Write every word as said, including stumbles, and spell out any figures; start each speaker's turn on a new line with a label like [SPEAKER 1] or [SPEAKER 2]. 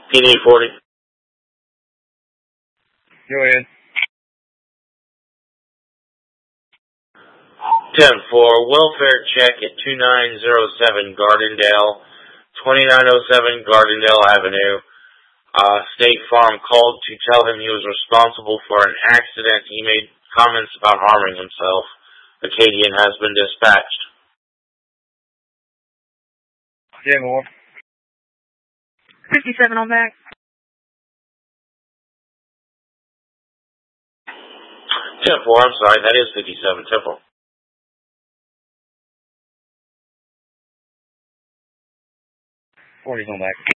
[SPEAKER 1] P D forty.
[SPEAKER 2] Go ahead.
[SPEAKER 1] ten four, welfare check at two nine zero seven Gardendale, twenty-nine oh seven Gardendale Avenue. Uh, State Farm called to tell him he was responsible for an accident. He made comments about harming himself. Acadian has been dispatched.
[SPEAKER 2] Yeah, more.
[SPEAKER 3] fifty-seven on back.
[SPEAKER 1] ten four, I'm sorry, that is fifty-seven, Temple.
[SPEAKER 2] forty's on back.